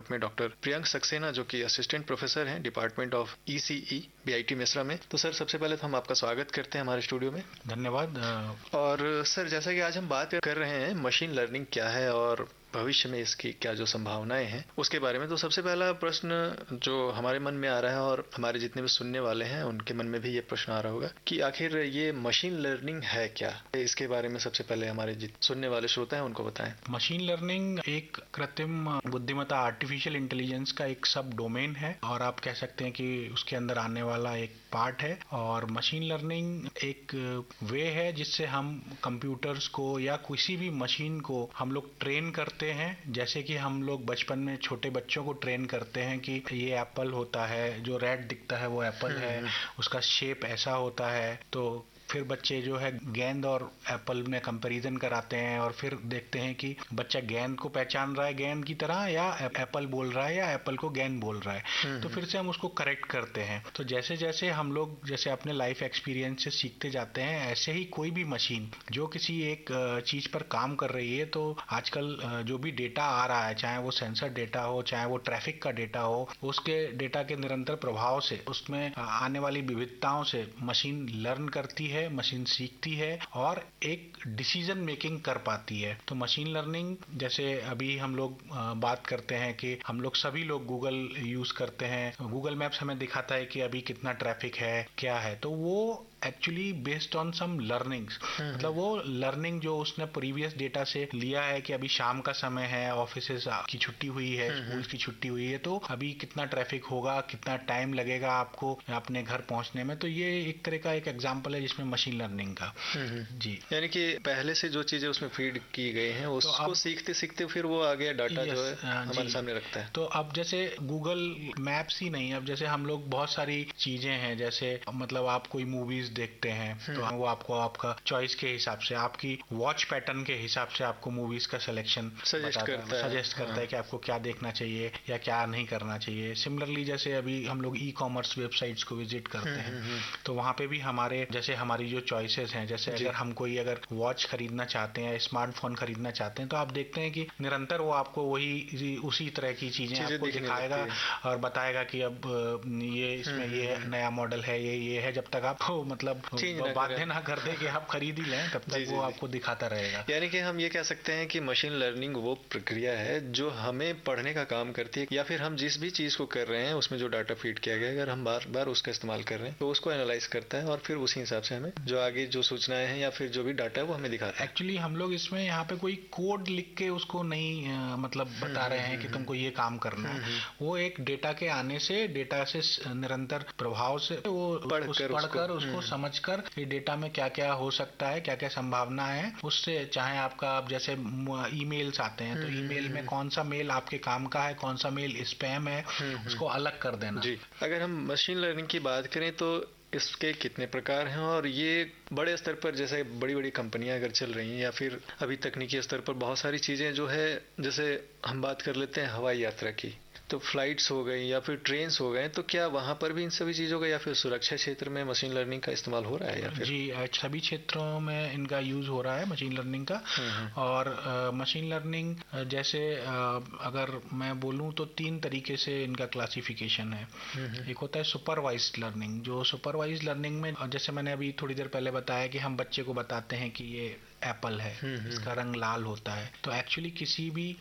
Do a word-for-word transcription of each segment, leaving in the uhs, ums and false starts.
में डॉक्टर प्रियंक सक्सेना जो कि असिस्टेंट प्रोफेसर हैं department of ECE BIT Mesra में। तो सर सबसे पहले तो हम आपका स्वागत करते हैं हमारे स्टूडियो में। धन्यवाद। और सर जैसा कि आज हम बात कर रहे हैं मशीन लर्निंग क्या है और भविष्य में इसकी क्या जो संभावनाएं हैं उसके बारे में, तो सबसे पहला प्रश्न जो हमारे मन में आ रहा है और हमारे जितने भी सुनने वाले हैं उनके मन में भी ये प्रश्न आ रहा होगा कि आखिर ये मशीन लर्निंग है क्या। इसके बारे में सबसे पहले हमारे जितने सुनने वाले श्रोता हैं उनको बताएं। मशीन लर्निंग एक कृत्रिम बुद्धिमत्ता आर्टिफिशियल इंटेलिजेंस का एक सब डोमेन है और आप कह सकते हैं कि उसके अंदर आने वाला एक पार्ट है। और मशीन लर्निंग एक वे है जिससे हम कंप्यूटर्स को या किसी भी मशीन को हम लोग ट्रेन करते हैं। जैसे कि हम लोग बचपन में छोटे बच्चों को ट्रेन करते हैं कि ये एप्पल होता है, जो रेड दिखता है वो एप्पल है, उसका शेप ऐसा होता है। तो फिर बच्चे जो है गेंद और एप्पल में कंपैरिजन कराते हैं और फिर देखते हैं कि बच्चा गेंद को पहचान रहा है गेंद की तरह या एप्पल बोल रहा है या एप्पल को गेंद बोल रहा है। तो फिर से हम उसको करेक्ट करते हैं। तो जैसे जैसे हम लोग जैसे अपने लाइफ एक्सपीरियंस से सीखते जाते हैं, ऐसे ही कोई भी मशीन जो किसी एक चीज पर काम कर रही है, तो आजकल जो भी डेटा आ रहा है, चाहे वो सेंसर डेटा हो, चाहे वो ट्रैफिक का डेटा हो, उसके डेटा के निरंतर प्रभाव से उसमें आने वाली विविधताओं से मशीन लर्न करती है, मशीन सीखती है और एक डिसीजन मेकिंग कर पाती है। तो मशीन लर्निंग जैसे अभी हम लोग बात करते हैं कि हम लोग सभी लोग गूगल यूज करते हैं। गूगल मैप्स हमें दिखाता है कि अभी कितना ट्रैफिक है, क्या है। तो वो actually based on some learnings, मतलब वो लर्निंग जो उसने प्रीवियस डेटा से लिया है कि अभी शाम का समय है, ऑफिस की छुट्टी हुई है, स्कूल की छुट्टी हुई है, तो अभी कितना ट्रैफिक होगा, कितना टाइम लगेगा आपको अपने घर पहुंचने में। तो ये एक तरह का एक एग्जांपल है जिसमें मशीन लर्निंग का। जी, यानी कि पहले से जो चीजें उसमें फीड की गई हैं उसको तो सीखते सीखते फिर वो आगे डाटा जो है हमारे सामने रखता है। तो अब जैसे गूगल मैप्स ही नहीं, अब जैसे हम लोग बहुत सारी चीजें हैं, जैसे मतलब आप कोई मूवीज देखते हैं तो वो आपको आपका चॉइस के हिसाब से, आपकी वॉच पैटर्न के हिसाब से आपको मूवीज का सिलेक्शन सजेस्ट करता है सजेस्ट करता है कि आपको क्या देखना चाहिए या क्या नहीं करना चाहिए। सिमिलरली जैसे अभी हम लोग ई कॉमर्स वेबसाइट्स को विजिट करते हैं तो वहाँ पे भी हमारे जैसे हमारी जो चॉइसेस हैं, जैसे अगर हम कोई अगर वॉच खरीदना चाहते हैं, स्मार्टफोन खरीदना चाहते हैं, तो आप देखते हैं कि निरंतर वो आपको वही उसी तरह की चीजें आपको दिखाएगा और बताएगा कि अब ये इसमें ये नया मॉडल है, ये ये है। जब तक आप मतलब बाध्य ना कर दे कि आप खरीद ही लें, तब तक वो आपको दिखाता रहेगा। यानी कि हम ये कह सकते हैं कि मशीन लर्निंग वो प्रक्रिया है जो हमें पढ़ने का काम करती है, या फिर हम जिस भी चीज को कर रहे हैं उसमें जो डाटा फीड किया गया है, अगर हम बार बार उसका इस्तेमाल कर रहे हैं तो उसको एनालाइज करता है और फिर उसी हिसाब से हमें जो आगे जो सूचनाएं हैं या फिर जो भी डाटा है वो हमें दिखाता है। एक्चुअली हम लोग इसमें यहाँ पे कोई कोड लिख के उसको नहीं आ, मतलब बता रहे हैं कि तुमको ये काम करना है। वो एक डेटा के आने से, डेटा से निरंतर प्रभाव से वो पढ़कर पढ़कर उसको समझकर ये डेटा में क्या क्या हो सकता है, क्या क्या संभावना है, उससे चाहे आपका आप जैसे ईमेल्स आते हैं तो ईमेल में कौन सा मेल आपके काम का है, कौन सा मेल स्पैम है, उसको अलग कर देना। जी, अगर हम मशीन लर्निंग की बात करें तो इसके कितने प्रकार हैं और ये बड़े स्तर पर जैसे बड़ी बड़ी कंपनियां अगर चल रही हैं या फिर अभी तकनीकी स्तर पर बहुत सारी चीजें जो है, जैसे हम बात कर लेते हैं हवाई यात्रा की, तो फ्लाइट्स हो गई या फिर ट्रेन्स हो गए, तो क्या वहां पर भी इन सभी चीजों का या फिर सुरक्षा क्षेत्र में मशीन लर्निंग का इस्तेमाल हो रहा है या फिर? जी, सभी क्षेत्रों में इनका यूज हो रहा है मशीन लर्निंग का। और मशीन लर्निंग जैसे आ, अगर मैं बोलूं तो तीन तरीके से इनका क्लासिफिकेशन है। एक होता है सुपरवाइज्ड लर्निंग, जो सुपरवाइज्ड लर्निंग में जैसे मैंने अभी थोड़ी देर पहले बताया कि हम बच्चे को बताते हैं कि ये एप्पल है, इसका रंग लाल होता है। तो एक्चुअली किसी भी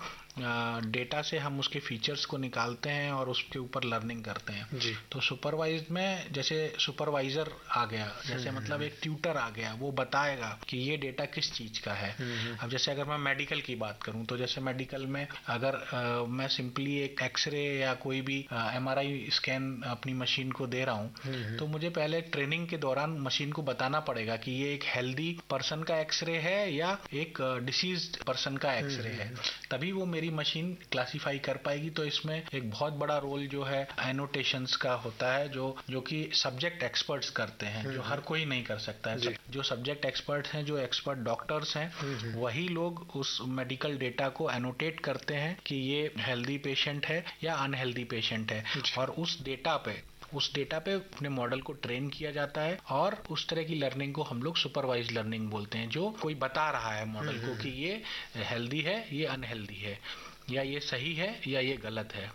डेटा से हम उसके फीचर्स को निकालते हैं और उसके ऊपर लर्निंग करते हैं। जी। तो सुपरवाइज्ड में जैसे सुपरवाइजर आ गया, जैसे मतलब एक ट्यूटर आ गया, वो बताएगा कि ये डेटा किस चीज का है। अब जैसे अगर मैं मेडिकल की बात करूं तो जैसे मेडिकल में अगर आ, मैं सिंपली एक एक्सरे या कोई भी एमआरआई स्कैन अपनी मशीन को दे रहा हूं, तो मुझे पहले ट्रेनिंग के दौरान मशीन को बताना पड़ेगा कि ये एक हेल्दी पर्सन का एक्सरे है या एक डिसीज्ड पर्सन का एक्सरे है, तभी वो मेरी मशीन क्लासिफाई कर पाएगी। तो इसमें एक बहुत बड़ा रोल जो है एनोटेशंस का होता है, जो जो कि सब्जेक्ट एक्सपर्ट्स करते हैं, जो हर कोई नहीं कर सकता है। जो सब्जेक्ट एक्सपर्ट्स हैं, जो एक्सपर्ट डॉक्टर्स हैं, वही लोग उस मेडिकल डेटा को एनोटेट करते हैं कि ये हेल्दी पेशेंट है या अनहेल्दी पेशेंट है, और उस डेटा पे उस डेटा पे अपने मॉडल को ट्रेन किया जाता है। और उस तरह की लर्निंग को हम लोग सुपरवाइज लर्निंग बोलते हैं, जो कोई बता रहा है मॉडल को कि ये हेल्दी है, ये अनहेल्दी है, या ये सही है या ये गलत है।